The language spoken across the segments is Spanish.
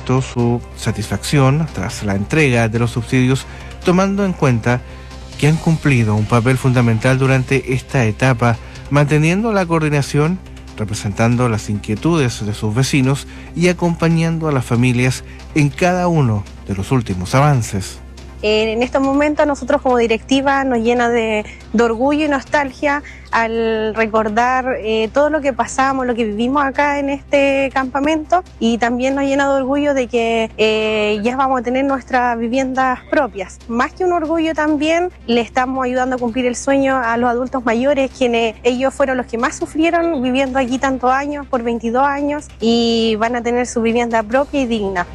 manifestó su satisfacción tras la entrega de los subsidios, tomando en cuenta que han cumplido un papel fundamental durante esta etapa, manteniendo la coordinación, representando las inquietudes de sus vecinos y acompañando a las familias en cada uno de los últimos avances. En estos momentos nosotros como directiva nos llena de orgullo y nostalgia al recordar todo lo que pasamos, lo que vivimos acá en este campamento, y también nos llena de orgullo de que ya vamos a tener nuestras viviendas propias. Más que un orgullo, también le estamos ayudando a cumplir el sueño a los adultos mayores, quienes ellos fueron los que más sufrieron viviendo aquí tantos años, por 22 años, y van a tener su vivienda propia y digna.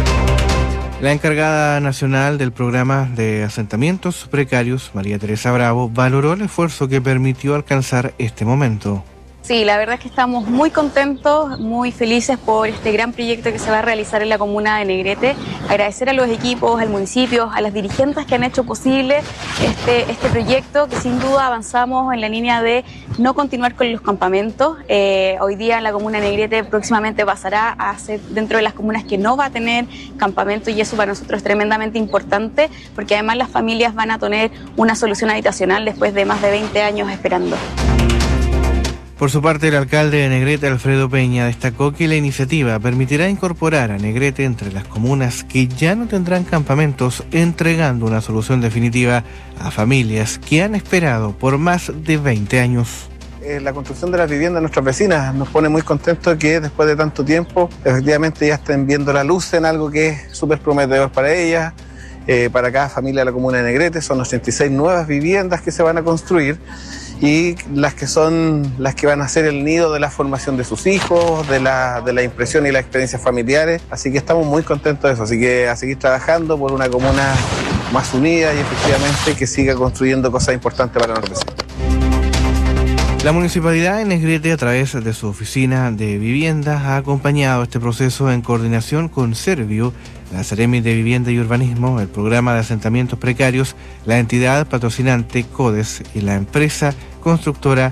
La encargada nacional del programa de asentamientos precarios, María Teresa Bravo, valoró el esfuerzo que permitió alcanzar este momento. Sí, la verdad es que estamos muy contentos, muy felices por este gran proyecto que se va a realizar en la comuna de Negrete. Agradecer a los equipos, al municipio, a las dirigentes que han hecho posible este proyecto, que sin duda avanzamos en la línea de no continuar con los campamentos. Hoy día en la comuna de Negrete próximamente pasará a ser dentro de las comunas que no va a tener campamento, y eso para nosotros es tremendamente importante, porque además las familias van a tener una solución habitacional después de más de 20 años esperando. Por su parte, el alcalde de Negrete, Alfredo Peña, destacó que la iniciativa permitirá incorporar a Negrete entre las comunas que ya no tendrán campamentos, entregando una solución definitiva a familias que han esperado por más de 20 años. La construcción de las viviendas de nuestras vecinas nos pone muy contentos que después de tanto tiempo efectivamente ya estén viendo la luz en algo que es súper prometedor para ellas. Para cada familia de la comuna de Negrete son 86 nuevas viviendas que se van a construir, y las que van a ser el nido de la formación de sus hijos, de la impresión y las experiencias familiares. Así que estamos muy contentos de eso, así que a seguir trabajando por una comuna más unida y efectivamente que siga construyendo cosas importantes para nuestros vecinos. La Municipalidad de Negrete, a través de su oficina de viviendas, ha acompañado este proceso en coordinación con Servio, la Seremi de Vivienda y Urbanismo, el programa de asentamientos precarios, la entidad patrocinante CODES y la empresa constructora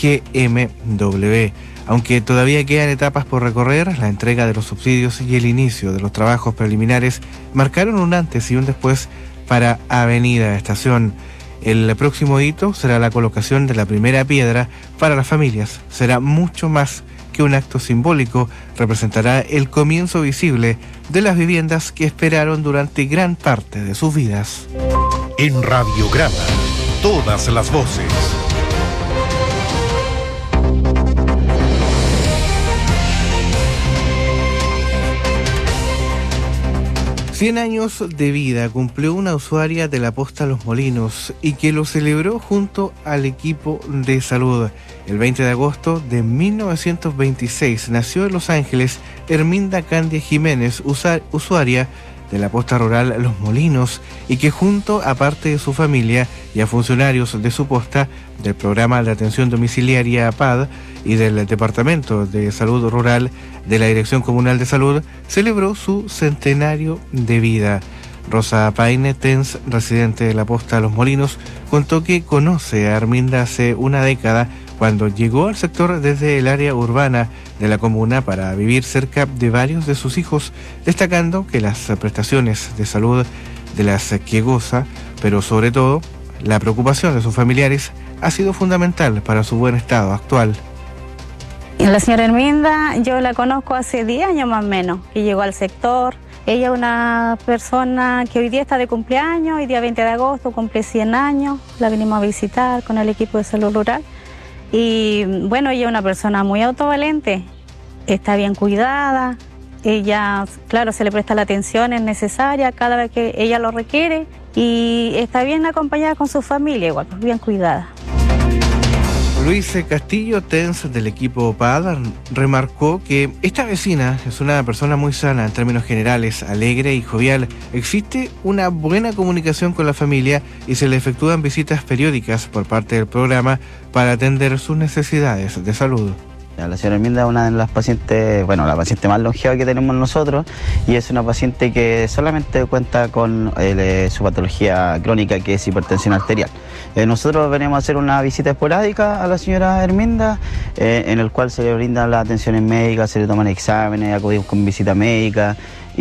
GMW. Aunque todavía quedan etapas por recorrer, la entrega de los subsidios y el inicio de los trabajos preliminares marcaron un antes y un después para Avenida Estación. El próximo hito será la colocación de la primera piedra para las familias. Será mucho más que un acto simbólico, representará el comienzo visible de las viviendas que esperaron durante gran parte de sus vidas. En Radiograma, todas las voces. Cien años de vida cumplió una usuaria de la Posta Los Molinos y que lo celebró junto al equipo de salud. El 20 de agosto de 1926 nació en Los Ángeles Herminda Candia Jiménez, usuaria de la Posta Rural Los Molinos, y que junto a parte de su familia y a funcionarios de su posta, del programa de atención domiciliaria PAD y del Departamento de Salud Rural de la Dirección Comunal de Salud, celebró su centenario de vida. Rosa Paine Tens, residente de la Posta Los Molinos, contó que conoce a Herminda hace una década, cuando llegó al sector desde el área urbana de la comuna para vivir cerca de varios de sus hijos, destacando que las prestaciones de salud de las que goza, pero sobre todo la preocupación de sus familiares, ha sido fundamental para su buen estado actual. La señora Herminda, yo la conozco hace 10 años más o menos, que llegó al sector. Ella es una persona que hoy día está de cumpleaños, hoy día 20 de agosto cumple 100 años, la vinimos a visitar con el equipo de salud rural. Y bueno, ella es una persona muy autovalente, está bien cuidada, ella, claro, se le presta la atención necesaria cada vez que ella lo requiere, y está bien acompañada con su familia, igual, pues bien cuidada. Luis Castillo Tens, del equipo PAD, remarcó que esta vecina es una persona muy sana en términos generales, alegre y jovial. Existe una buena comunicación con la familia y se le efectúan visitas periódicas por parte del programa para atender sus necesidades de salud. La señora Herminda es una de las pacientes, bueno, la paciente más longeva que tenemos nosotros, y es una paciente que solamente cuenta con su patología crónica, que es hipertensión arterial. Nosotros venimos a hacer una visita esporádica a la señora Herminda, en el cual se le brindan las atenciones médicas, se le toman exámenes, acudimos con visita médica.